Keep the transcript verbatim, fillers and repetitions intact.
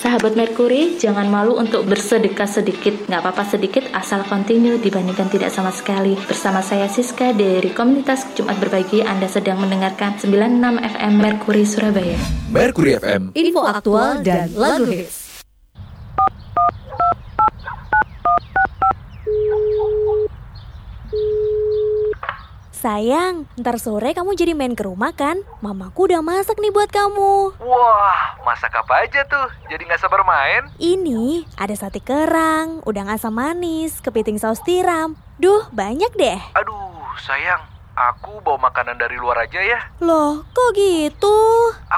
Sahabat Merkuri, jangan malu untuk bersedekah sedikit. Nggak apa-apa sedikit, asal continue dibandingkan tidak sama sekali. Bersama saya Siska dari komunitas Jumat Berbagi, Anda sedang mendengarkan sembilan puluh enam F M Merkuri Surabaya. Merkuri F M, info aktual dan lagu hits. Sayang, ntar sore kamu jadi main ke rumah kan? Mamaku udah masak nih buat kamu. Wah, masak apa aja tuh? Jadi gak sabar main? Ini ada sate kerang, udang asam manis, kepiting saus tiram. Duh, banyak deh. Aduh, sayang, aku bawa makanan dari luar aja ya. Loh, kok gitu?